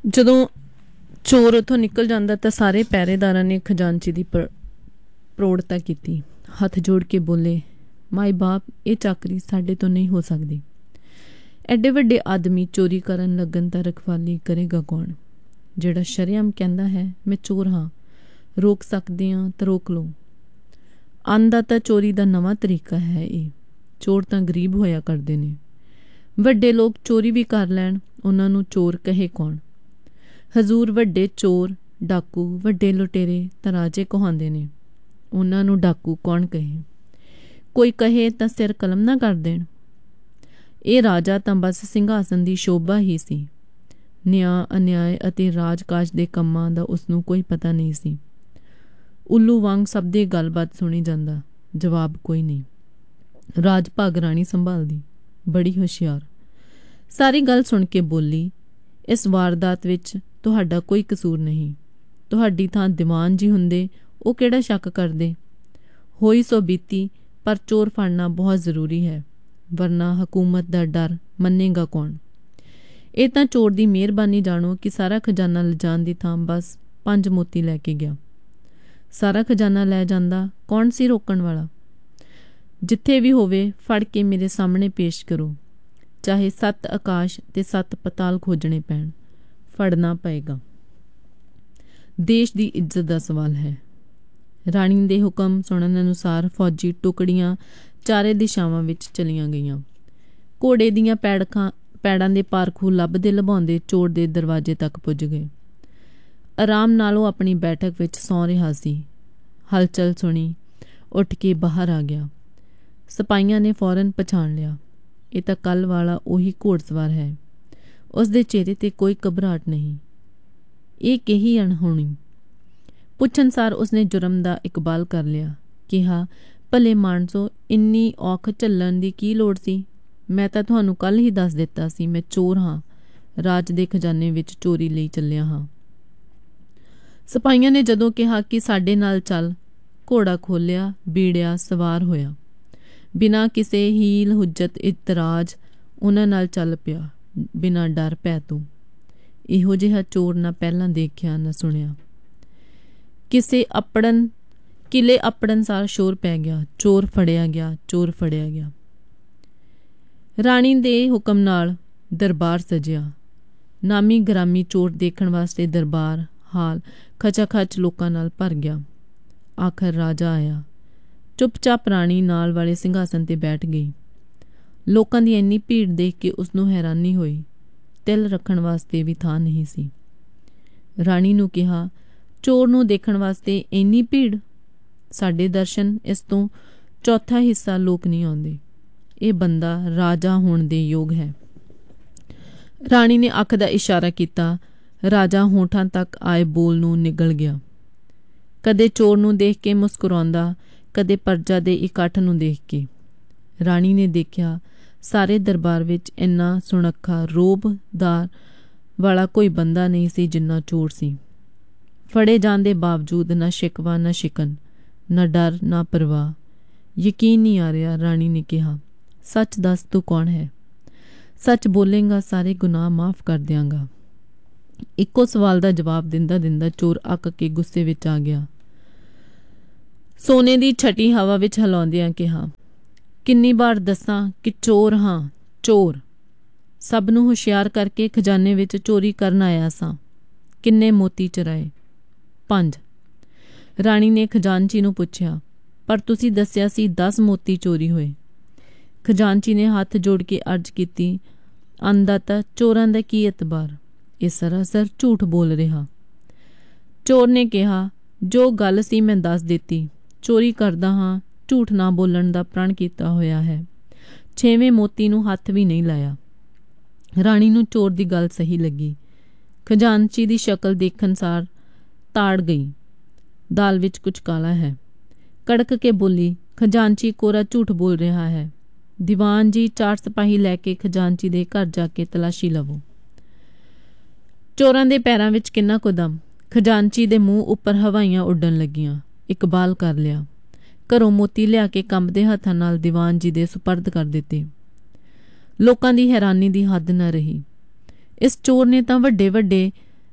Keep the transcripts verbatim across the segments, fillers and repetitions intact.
ਜਦੋਂ ਚੋਰ ਉੱਥੋਂ ਨਿਕਲ ਜਾਂਦਾ ਤਾਂ ਸਾਰੇ ਪਹਿਰੇਦਾਰਾਂ ਨੇ ਖਜ਼ਾਨਚੀ ਦੀ ਪ ਪ੍ਰੋੜਤਾ ਕੀਤੀ। ਹੱਥ ਜੋੜ ਕੇ ਬੋਲੇ, ਮਾਈ ਬਾਪ, ਇਹ ਚਾਕਰੀ ਸਾਡੇ ਤੋਂ ਨਹੀਂ ਹੋ ਸਕਦੀ। ਐਡੇ ਵੱਡੇ ਆਦਮੀ ਚੋਰੀ ਕਰਨ ਲੱਗਣ ਤਾਂ ਰਖਵਾਲੀ ਕਰੇਗਾ ਕੌਣ? ਜਿਹੜਾ ਸ਼ਰੇਆਮ ਕਹਿੰਦਾ ਹੈ ਮੈਂ ਚੋਰ ਹਾਂ, ਰੋਕ ਸਕਦੇ ਹਾਂ ਤਾਂ ਰੋਕ ਲਓ। ਆਂਦਾ ਤਾਂ ਚੋਰੀ ਦਾ ਨਵਾਂ ਤਰੀਕਾ ਹੈ। ਇਹ ਚੋਰ ਤਾਂ ਗਰੀਬ ਹੋਇਆ ਕਰਦੇ ਨੇ। ਵੱਡੇ ਲੋਕ ਚੋਰੀ ਵੀ ਕਰ ਲੈਣ, ਉਹਨਾਂ ਨੂੰ ਚੋਰ ਕਹੇ ਕੌਣ? ਹਜ਼ੂਰ, ਵੱਡੇ ਚੋਰ, ਡਾਕੂ, ਵੱਡੇ ਲੁਟੇਰੇ ਤਾਂ ਰਾਜੇ ਕਹਾਉਂਦੇ ਨੇ, ਉਹਨਾਂ ਨੂੰ ਡਾਕੂ ਕੌਣ ਕਹੇ? ਕੋਈ ਕਹੇ ਤਾਂ ਸਿਰ ਕਲਮ ਨਾ ਕਰ ਦੇਣ। ਇਹ ਰਾਜਾ ਤਾਂ ਬਸ ਸਿੰਘਾਸਨ ਦੀ ਸ਼ੋਭਾ ਹੀ ਸੀ। ਨਿਆਂ, ਅਨਿਆਏ ਅਤੇ ਰਾਜਕਾਜ ਦੇ ਕੰਮਾਂ ਦਾ ਉਸਨੂੰ ਕੋਈ ਪਤਾ ਨਹੀਂ ਸੀ। ਉੱਲੂ ਵਾਂਗ ਸਭ ਦੀ ਗੱਲਬਾਤ ਸੁਣੀ ਜਾਂਦਾ, ਜਵਾਬ ਕੋਈ ਨਹੀਂ। ਰਾਜ ਭਾਗ ਰਾਣੀ ਸੰਭਾਲਦੀ, ਬੜੀ ਹੁਸ਼ਿਆਰ। ਸਾਰੀ ਗੱਲ ਸੁਣ ਕੇ ਬੋਲੀ, ਇਸ ਵਾਰਦਾਤ ਵਿੱਚ ਤੁਹਾਡਾ ਕੋਈ ਕਸੂਰ ਨਹੀਂ। ਤੁਹਾਡੀ ਥਾਂ ਦੀਵਾਨ ਜੀ ਹੁੰਦੇ, ਉਹ ਕਿਹੜਾ ਸ਼ੱਕ ਕਰਦੇ? ਹੋਈ ਸੋ ਬੀਤੀ, ਪਰ ਚੋਰ ਫੜਨਾ ਬਹੁਤ ਜ਼ਰੂਰੀ ਹੈ, ਵਰਨਾ ਹਕੂਮਤ ਦਾ ਡਰ ਮੰਨੇਗਾ ਕੌਣ? ਇਹ ਤਾਂ ਚੋਰ ਦੀ ਮਿਹਰਬਾਨੀ ਜਾਣੋ ਕਿ ਸਾਰਾ ਖਜ਼ਾਨਾ ਲਿਜਾਣ ਦੀ ਥਾਂ ਬਸ ਪੰਜ ਮੋਤੀ ਲੈ ਕੇ ਗਿਆ। ਸਾਰਾ ਖਜ਼ਾਨਾ ਲੈ ਜਾਂਦਾ, ਕੌਣ ਸੀ ਰੋਕਣ ਵਾਲਾ? ਜਿੱਥੇ ਵੀ ਹੋਵੇ ਫੜ ਕੇ ਮੇਰੇ ਸਾਹਮਣੇ ਪੇਸ਼ ਕਰੋ, ਚਾਹੇ ਸੱਤ ਆਕਾਸ਼ ਤੇ ਸੱਤ ਪਤਾਲ ਖੋਜਣੇ ਪੈਣ, ਫੜਨਾ ਪਏਗਾ। ਦੇਸ਼ ਦੀ ਇੱਜ਼ਤ ਦਾ ਸਵਾਲ ਹੈ। ਰਾਣੀ ਦੇ ਹੁਕਮ ਸੁਣਨ ਅਨੁਸਾਰ ਫੌਜੀ ਟੁਕੜੀਆਂ ਚਾਰੇ ਦਿਸ਼ਾਵਾਂ ਵਿੱਚ ਚਲੀਆਂ ਗਈਆਂ। ਘੋੜੇ ਦੀਆਂ ਪੈੜਖਾਂ ਪੈੜਾਂ ਦੇ ਪਾਰਖੂ ਲੱਭਦੇ ਲਭਾਉਂਦੇ ਚੋਰ ਦੇ ਦਰਵਾਜ਼ੇ ਤੱਕ ਪੁੱਜ ਗਏ। ਆਰਾਮ ਨਾਲ ਉਹ ਆਪਣੀ ਬੈਠਕ ਵਿੱਚ ਸੌਂ ਰਿਹਾ ਸੀ। ਹਲਚਲ ਸੁਣੀ, ਉੱਠ ਕੇ ਬਾਹਰ ਆ ਗਿਆ। ਸਿਪਾਹੀਆਂ ਨੇ ਫੌਰਨ ਪਛਾਣ ਲਿਆ, ਇਹ ਤਾਂ ਕੱਲ੍ਹ ਵਾਲਾ ਉਹੀ ਘੋੜਸਵਾਰ ਹੈ। ਉਸ ਦੇ ਚਿਹਰੇ 'ਤੇ ਕੋਈ ਘਬਰਾਹਟ ਨਹੀਂ। ਇਹ ਕਹੀ ਅਣਹੋਣੀ? ਪੁੱਛਣ ਸਾਰ ਉਸਨੇ ਜੁਰਮ ਦਾ ਇਕਬਾਲ ਕਰ ਲਿਆ। ਕਿਹਾ, ਭਲੇ ਮਾਨਸੋ, ਇੰਨੀ ਔਖ ਝੱਲਣ ਦੀ ਕੀ ਲੋੜ ਸੀ? ਮੈਂ ਤਾਂ ਤੁਹਾਨੂੰ ਕੱਲ੍ਹ ਹੀ ਦੱਸ ਦਿੱਤਾ ਸੀ ਮੈਂ ਚੋਰ ਹਾਂ, ਰਾਜ ਦੇ ਖਜ਼ਾਨੇ ਵਿੱਚ ਚੋਰੀ ਲਈ ਚੱਲਿਆ ਹਾਂ। ਸਿਪਾਹੀਆਂ ਨੇ ਜਦੋਂ ਕਿਹਾ ਕਿ ਸਾਡੇ ਨਾਲ ਚੱਲ, ਘੋੜਾ ਖੋਲ੍ਹਿਆ, ਬੀੜਿਆ, ਸਵਾਰ ਹੋਇਆ। ਬਿਨਾਂ ਕਿਸੇ ਹੀਲ ਹੁੱਜਤ ਇਤਰਾਜ਼ ਉਹਨਾਂ ਨਾਲ ਚੱਲ ਪਿਆ, ਬਿਨਾਂ ਡਰ ਭੈ ਤੋਂ। ਇਹੋ ਜਿਹਾ ਚੋਰ ਨਾ ਪਹਿਲਾਂ ਦੇਖਿਆ ਨਾ ਸੁਣਿਆ। ਕਿਸੇ ਆਪੜਨ ਕਿਲੇ ਆਪੜਨ ਸਾਰ ਸ਼ੋਰ ਪੈ ਗਿਆ, ਚੋਰ ਫੜਿਆ ਗਿਆ, ਚੋਰ ਫੜਿਆ ਗਿਆ। ਰਾਣੀ ਦੇ ਹੁਕਮ ਨਾਲ ਦਰਬਾਰ ਸਜਿਆ। ਨਾਮੀ ਗ੍ਰਾਮੀ ਚੋਰ ਦੇਖਣ ਵਾਸਤੇ ਦਰਬਾਰ ਹਾਲ ਖਚਾਖਚ ਲੋਕਾਂ ਨਾਲ ਭਰ ਗਿਆ। ਆਖਰ ਰਾਜਾ ਆਇਆ। ਚੁੱਪਚਾਪ ਰਾਣੀ ਨਾਲ ਵਾਲੇ ਸਿੰਘਾਸਨ 'ਤੇ ਬੈਠ ਗਈ। ਲੋਕਾਂ ਦੀ ਇੰਨੀ ਭੀੜ ਦੇਖ ਕੇ ਉਸਨੂੰ ਹੈਰਾਨੀ ਹੋਈ। ਤਿਲ ਰੱਖਣ ਵਾਸਤੇ ਵੀ ਥਾਂ ਨਹੀਂ ਸੀ। ਰਾਣੀ ਨੂੰ ਕਿਹਾ, ਚੋਰ ਨੂੰ ਦੇਖਣ ਵਾਸਤੇ ਇੰਨੀ ਭੀੜ? ਸਾਡੇ ਦਰਸ਼ਨ ਇਸ ਤੋਂ ਚੌਥਾ ਹਿੱਸਾ ਲੋਕ ਨਹੀਂ ਆਉਂਦੇ। ਇਹ ਬੰਦਾ ਰਾਜਾ ਹੋਣ ਦੇ ਯੋਗ ਹੈ। ਰਾਣੀ ਨੇ ਅੱਖ ਦਾ ਇਸ਼ਾਰਾ ਕੀਤਾ। ਰਾਜਾ ਹੋਠਾਂ ਤੱਕ ਆਏ ਬੋਲ ਨੂੰ ਨਿਗਲ ਗਿਆ। ਕਦੇ ਚੋਰ ਨੂੰ ਦੇਖ ਕੇ ਮੁਸਕਰਾਉਂਦਾ, ਕਦੇ ਪਰਜਾ ਦੇ ਇਕੱਠ ਨੂੰ ਦੇਖ ਕੇ। ਰਾਣੀ ਨੇ ਦੇਖਿਆ, ਸਾਰੇ ਦਰਬਾਰ ਵਿੱਚ ਇੰਨਾ ਸੁਣੱਖਾ ਰੋਹਬਦਾਰ ਵਾਲਾ ਕੋਈ ਬੰਦਾ ਨਹੀਂ ਸੀ ਜਿੰਨਾ ਚੋਰ ਸੀ। ਫੜੇ ਜਾਣ ਦੇ ਬਾਵਜੂਦ ਨਾ ਸ਼ਿਕਵਾ ਨਾ ਸ਼ਿਕਨ, ਨਾ ਡਰ ਨਾ ਪਰਵਾਹ। ਯਕੀਨ ਨਹੀਂ ਆ ਰਿਹਾ, ਰਾਣੀ ਨੇ ਕਿਹਾ। ਸੱਚ ਦੱਸ, ਤੂੰ ਕੌਣ ਹੈ? ਸੱਚ ਬੋਲੇਂਗਾ, ਸਾਰੇ ਗੁਨਾਹ ਮਾਫ਼ ਕਰ ਦਿਆਂਗਾ। ਇੱਕੋ ਸਵਾਲ ਦਾ ਜਵਾਬ ਦਿੰਦਾ ਦਿੰਦਾ ਚੋਰ ਅੱਕ ਕੇ ਗੁੱਸੇ ਵਿੱਚ ਆ ਗਿਆ। ਸੋਨੇ ਦੀ ਛਟੀ ਹਵਾ ਵਿੱਚ ਹਿਲਾਉਂਦਿਆਂ ਕਿਹਾ, ਕਿੰਨੀ ਵਾਰ ਦੱਸਾਂ ਕਿ ਚੋਰ ਹਾਂ, ਚੋਰ। ਸਭ ਨੂੰ ਹੁਸ਼ਿਆਰ ਕਰਕੇ ਖਜ਼ਾਨੇ ਵਿੱਚ ਚੋਰੀ ਕਰਨ ਆਇਆ ਸਾਂ। ਕਿੰਨੇ ਮੋਤੀ ਚੁਰਾਏ? ਪੰਜ। ਰਾਣੀ ਨੇ ਖਜ਼ਾਨਚੀ ਨੂੰ ਪੁੱਛਿਆ, ਪਰ ਤੁਸੀਂ ਦੱਸਿਆ ਸੀ ਦਸ ਮੋਤੀ ਚੋਰੀ ਹੋਏ। ਖਜ਼ਾਨਚੀ ਨੇ ਹੱਥ ਜੋੜ ਕੇ ਅਰਜ਼ ਕੀਤੀ, ਅੰਨਦਾਤਾ, ਚੋਰਾਂ ਦਾ ਕੀ ਇਤਬਾਰ? ਇਹ ਸਰਾਸਰ ਝੂਠ ਬੋਲ ਰਿਹਾ। ਚੋਰ ਨੇ ਕਿਹਾ, ਜੋ ਗੱਲ ਸੀ ਮੈਂ ਦੱਸ ਦਿੱਤੀ। ਚੋਰੀ ਕਰਦਾ ਹਾਂ, ਝੂਠ ਨਾ ਬੋਲਣ ਦਾ ਪ੍ਰਣ ਕੀਤਾ ਹੋਇਆ ਹੈ। ਛੇਵੇਂ ਮੋਤੀ ਨੂੰ ਹੱਥ ਵੀ ਨਹੀਂ ਲਾਇਆ। ਰਾਣੀ ਨੂੰ ਚੋਰ ਦੀ ਗੱਲ ਸਹੀ ਲੱਗੀ। ਖਜ਼ਾਨਚੀ ਦੀ ਸ਼ਕਲ ਦੇਖਣ ਸਾਰ ਤਾੜ ਗਈ। ਦਾਲ ਵਿੱਚ ਕੁਝ ਕਾਲਾ ਹੈ। ਕੜਕ ਕੇ ਬੋਲੀ, ਖਜ਼ਾਨਚੀ ਕੋਰਾ ਝੂਠ ਬੋਲ ਰਿਹਾ ਹੈ। ਦੀਵਾਨ ਜੀ, ਚਾਰ ਸਿਪਾਹੀ ਲੈ ਕੇ ਖਜ਼ਾਨਚੀ ਦੇ ਘਰ ਜਾ ਕੇ ਤਲਾਸ਼ੀ ਲਵੋ। ਚੋਰਾਂ ਦੇ ਪੈਰਾਂ ਵਿੱਚ ਕਿੰਨਾ ਕੁ ਦਮ। ਖਜ਼ਾਨਚੀ ਦੇ ਮੂੰਹ ਉੱਪਰ ਹਵਾਈਆਂ ਉੱਡਣ ਲੱਗੀਆਂ। ਇਕਬਾਲ ਕਰ ਲਿਆ। ਘਰੋਂ ਮੋਤੀ ਲਿਆ ਕੇ ਕੰਬਦੇ ਹੱਥਾਂ ਨਾਲ ਦੀਵਾਨ ਜੀ ਦੇ ਸੁਪਰਦ ਕਰ ਦਿੱਤੇ। ਲੋਕਾਂ ਦੀ ਹੈਰਾਨੀ ਦੀ ਹੱਦ ਨਾ ਰਹੀ। ਇਸ ਚੋਰ ਨੇ ਤਾਂ ਵੱਡੇ ਵੱਡੇ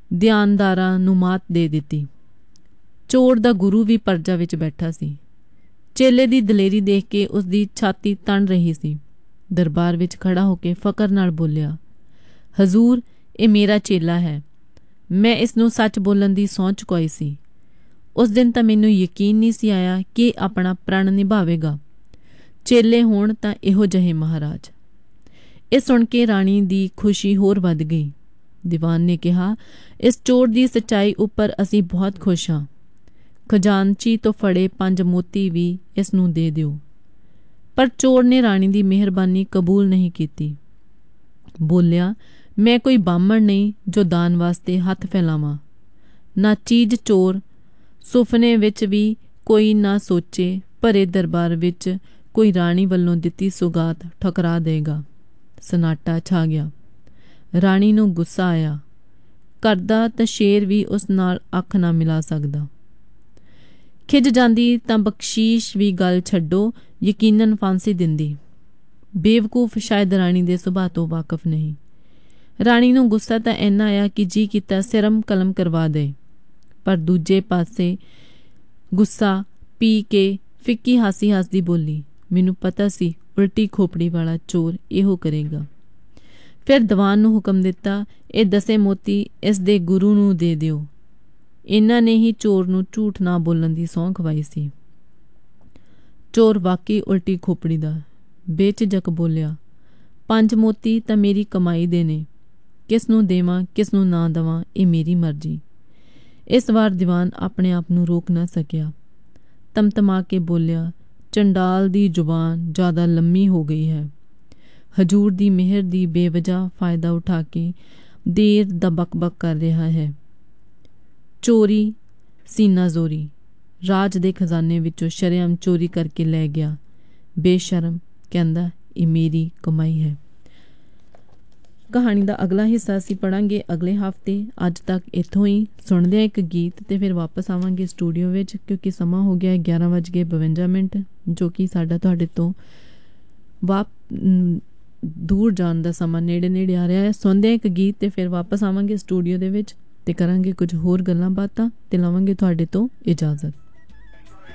ਧਿਆਨਦਾਰਾਂ ਨੂੰ ਮਾਤ ਦੇ ਦਿੱਤੀ। ਚੋਰ ਦਾ ਗੁਰੂ ਵੀ ਪਰਜਾ ਵਿੱਚ ਬੈਠਾ ਸੀ। ਚੇਲੇ ਦੀ ਦਲੇਰੀ ਦੇਖ ਕੇ ਉਸ ਦੀ ਛਾਤੀ ਤਣ ਰਹੀ ਸੀ। ਦਰਬਾਰ ਵਿੱਚ ਖੜਾ ਹੋ ਕੇ ਫਕਰ ਨਾਲ ਬੋਲਿਆ, ਹਜ਼ੂਰ, ਇਹ ਮੇਰਾ ਚੇਲਾ ਹੈ। ਮੈਂ ਇਸ ਨੂੰ ਸੱਚ ਬੋਲਣ ਦੀ ਸਹੁੰ ਚੁਕਾਈ ਸੀ। ਉਸ ਦਿਨ ਤਾਂ ਮੈਨੂੰ ਯਕੀਨ ਨਹੀਂ ਸੀ ਆਇਆ ਕਿ ਆਪਣਾ ਪ੍ਰਣ ਨਿਭਾਵੇਗਾ। ਚੇਲੇ ਹੋਣ ਤਾਂ ਇਹੋ ਜਿਹੇ ਮਹਾਰਾਜ। ਇਹ ਸੁਣ ਕੇ ਰਾਣੀ ਦੀ ਖੁਸ਼ੀ ਹੋਰ ਵੱਧ ਗਈ। ਦੀਵਾਨ ਨੇ ਕਿਹਾ, ਇਸ ਚੋਰ ਦੀ ਸੱਚਾਈ ਉੱਪਰ ਅਸੀਂ ਬਹੁਤ ਖੁਸ਼ ਹਾਂ। ਖਜ਼ਾਨਚੀ ਤੋਂ ਫੜੇ ਪੰਜ ਮੋਤੀ ਵੀ ਇਸ ਨੂੰ ਦੇ ਦਿਓ। ਪਰ ਚੋਰ ਨੇ ਰਾਣੀ ਦੀ ਮਿਹਰਬਾਨੀ ਕਬੂਲ ਨਹੀਂ ਕੀਤੀ। ਬੋਲਿਆ, ਮੈਂ ਕੋਈ ਬਾਹਮਣ ਨਹੀਂ ਜੋ ਦਾਨ ਵਾਸਤੇ ਹੱਥ ਫੈਲਾਵਾਂ। ਨਾ ਚੀਜ਼ ਚੋਰ ਸੁਪਨੇ ਵਿੱਚ ਵੀ ਕੋਈ ਨਾ ਸੋਚੇ ਭਰੇ ਦਰਬਾਰ ਵਿੱਚ ਕੋਈ ਰਾਣੀ ਵੱਲੋਂ ਦਿੱਤੀ ਸੁਗਾਤ ਠੁਕਰਾ ਦੇਗਾ। ਸਨਾਟਾ ਛਾ ਗਿਆ। ਰਾਣੀ ਨੂੰ ਗੁੱਸਾ ਆਇਆ। ਕਰਦਾ ਤਾਂ ਸ਼ੇਰ ਵੀ ਉਸ ਨਾਲ ਅੱਖ ਨਾ ਮਿਲਾ ਸਕਦਾ। ਖਿਝ ਜਾਂਦੀ ਤਾਂ ਬਖਸ਼ੀਸ਼ ਵੀ ਗੱਲ ਛੱਡੋ, ਯਕੀਨਨ ਫਾਂਸੀ ਦਿੰਦੀ। ਬੇਵਕੂਫ ਸ਼ਾਇਦ ਰਾਣੀ ਦੇ ਸੁਭਾਅ ਤੋਂ ਵਾਕਫ ਨਹੀਂ। ਰਾਣੀ ਨੂੰ ਗੁੱਸਾ ਤਾਂ ਇੰਨਾ ਆਇਆ ਕਿ ਜੀ ਕੀਤਾ ਸਿਰਮ ਕਲਮ ਕਰਵਾ ਦੇ। ਪਰ ਦੂਜੇ ਪਾਸੇ ਗੁੱਸਾ ਪੀ ਕੇ ਫਿੱਕੀ ਹਾਸੀ ਹੱਸਦੀ ਬੋਲੀ, ਮੈਨੂੰ ਪਤਾ ਸੀ ਉਲਟੀ ਖੋਪੜੀ ਵਾਲਾ ਚੋਰ ਇਹੋ ਕਰੇਗਾ। ਫਿਰ ਦੀਵਾਨ ਨੂੰ ਹੁਕਮ ਦਿੱਤਾ, ਇਹ ਦਸੇ ਮੋਤੀ ਇਸ ਦੇ ਗੁਰੂ ਨੂੰ ਦੇ ਦਿਓ। ਇਹਨਾਂ ਨੇ ਹੀ ਚੋਰ ਨੂੰ ਝੂਠ ਨਾ ਬੋਲਣ ਦੀ ਸਹੁੰ ਖਵਾਈ ਸੀ। ਚੋਰ ਵਾਕਈ ਉਲਟੀ ਖੋਪੜੀ ਦਾ ਬੇਝਿਜਕ ਬੋਲਿਆ, ਪੰਜ ਮੋਤੀ ਤਾਂ ਮੇਰੀ ਕਮਾਈ ਦੇ ਨੇ। ਕਿਸ ਨੂੰ ਦੇਵਾਂ ਕਿਸ ਨੂੰ ਨਾ ਦੇਵਾਂ ਇਹ ਮੇਰੀ ਮਰਜ਼ੀ। ਇਸ ਵਾਰ ਦੀਵਾਨ ਆਪਣੇ ਆਪ ਨੂੰ ਰੋਕ ਨਾ ਸਕਿਆ। ਤਮਤਮਾ ਕੇ ਬੋਲਿਆ, ਚੰਡਾਲ ਦੀ ਜ਼ੁਬਾਨ ਜ਼ਿਆਦਾ ਲੰਮੀ ਹੋ ਗਈ ਹੈ। ਹਜੂਰ ਦੀ ਮਿਹਰ ਦੀ ਬੇਵਜ੍ਹਾ ਫਾਇਦਾ ਉਠਾ ਕੇ ਦੇਰ ਦਾ ਬਕਬਕ ਕਰ ਰਿਹਾ ਹੈ। ਚੋਰੀ ਸੀਨਾ ਜ਼ੋਰੀ ਰਾਜ ਦੇ ਖਜ਼ਾਨੇ ਵਿੱਚੋਂ ਸ਼ਰੇਆਮ ਚੋਰੀ ਕਰਕੇ ਲੈ ਗਿਆ। ਬੇਸ਼ਰਮ, ਕਹਿੰਦਾ ਇਹ ਮੇਰੀ ਕਮਾਈ ਹੈ। ਕਹਾਣੀ ਦਾ ਅਗਲਾ ਹਿੱਸਾ ਅਸੀਂ ਪੜ੍ਹਾਂਗੇ ਅਗਲੇ ਹਫ਼ਤੇ। ਅੱਜ ਤੱਕ ਇੱਥੋਂ ਹੀ ਸੁਣਦੇ ਹਾਂ ਇੱਕ ਗੀਤ ਅਤੇ ਫਿਰ ਵਾਪਸ ਆਵਾਂਗੇ ਸਟੂਡੀਓ ਵਿੱਚ, ਕਿਉਂਕਿ ਸਮਾਂ ਹੋ ਗਿਆ ਗਿਆਰਾਂ ਵੱਜ ਕੇ ਬਵੰਜਾ ਮਿੰਟ, ਜੋ ਕਿ ਸਾਡਾ ਤੁਹਾਡੇ ਤੋਂ ਵਾਪ ਦੂਰ ਜਾਣ ਦਾ ਸਮਾਂ ਨੇੜੇ ਨੇੜੇ ਆ ਰਿਹਾ ਹੈ। ਸੁਣਦੇ ਹਾਂ ਇੱਕ ਗੀਤ ਅਤੇ ਫਿਰ ਵਾਪਸ ਆਵਾਂਗੇ ਸਟੂਡੀਓ ਦੇ ਵਿੱਚ ਅਤੇ ਕਰਾਂਗੇ ਕੁਝ ਹੋਰ ਗੱਲਾਂ ਬਾਤਾਂ ਅਤੇ ਲਵਾਂਗੇ ਤੁਹਾਡੇ ਤੋਂ ਇਜਾਜ਼ਤ।